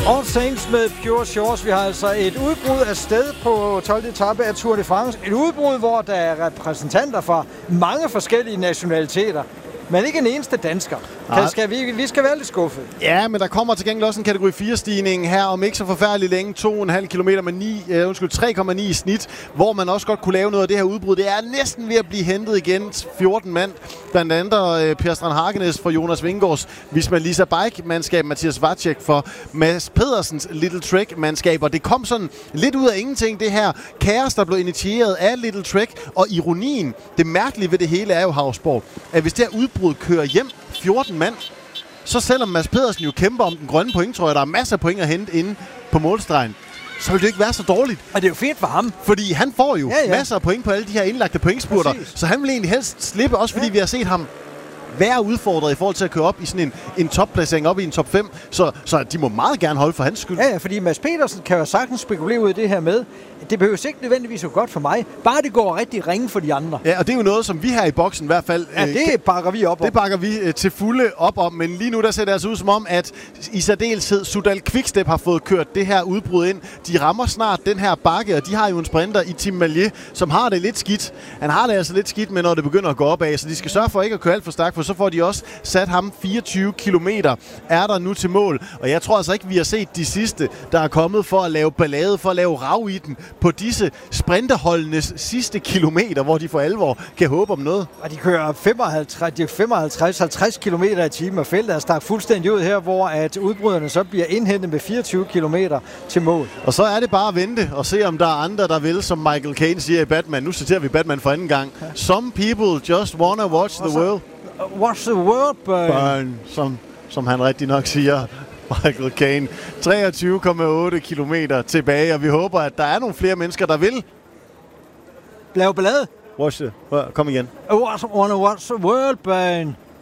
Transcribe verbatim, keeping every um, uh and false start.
All Saints med Pure Shores. Vi har altså et udbrud af sted på tolvte etape af Tour de France. Et udbrud, hvor der er repræsentanter fra mange forskellige nationaliteter. Men ikke en eneste dansker. Kan, skal vi, vi skal være lidt skuffet. Ja, men der kommer til gengæld også en kategori fire-stigning her om ikke så forfærdeligt længe. to komma fem kilometer med ni, uh, undskyld, tre komma ni i snit, hvor man også godt kunne lave noget af det her udbrud. Det er næsten ved at blive hentet igen. fjorten mand, blandt andet uh, Per Strand Hagenes for Jonas Vingegaards Visma Lease Bike-mandskab, Mathias Vacek for Mads Pedersens Little Trek-mandskab. Og det kom sådan lidt ud af ingenting, det her kaos, der blev initieret af Little Trek. Og ironien, det mærkelige ved det hele er jo, Havsborg, at hvis det her udbrud kører hjem, fjorten mand, så selvom Mads Pedersen jo kæmper om den grønne point, tror jeg, der er masser af point at hente inde på målstregen, så vil det ikke være så dårligt. Og det er jo fedt for ham. Fordi han får jo ja, ja. masser af point på alle de her indlagte pointspurter. Præcis. Så han vil egentlig helst slippe, også fordi ja. vi har set ham være udfordret i forhold til at køre op i sådan en, en topplacering, op i en top fem. Så, så de må meget gerne holde for hans skyld. Ja, ja, fordi Mads Pedersen kan jo sagtens spekulere ud i det her med, det behøver ikke nødvendigvis være godt for mig, bare det går rigtig ringe for de andre. Ja, og det er jo noget, som vi her i boksen i hvert fald... Ja, det bakker vi op om. Det bakker vi øh, til fulde op om, men lige nu der ser det altså ud som om, at i særdeleshed Sudal Quickstep har fået kørt det her udbrud ind. De rammer snart den her bakke, og de har jo en sprinter i Tim Mallier, som har det lidt skidt. Han har det altså lidt skidt med, når det begynder at gå opad, så de skal sørge for ikke at køre alt for stærkt, for så får de også sat ham fireogtyve kilometer er der nu til mål. Og jeg tror altså ikke, vi har set de sidste, der er kommet for at lave ballade, for at lave rav i den på disse sprinterholdenes sidste kilometer, hvor de for alvor kan håbe om noget. Og de kører femoghalvtreds til halvtreds kilometer i timen, og feltet er stak fuldstændig ud her, hvor at udbryderne så bliver indhentet med fireogtyve kilometer til mål. Og så er det bare at vente og se, om der er andre, der vil, som Michael Caine siger i Batman. Nu citerer vi Batman for anden gang. Ja. Some people just wanna watch the world. Watch the world burn. burn som, som han rigtig nok siger, Michael Caine. treogtyve komma otte kilometer tilbage, og vi håber, at der er nogle flere mennesker, der vil lave ballade. Watch the, kom igen. I wanna watch the world burn.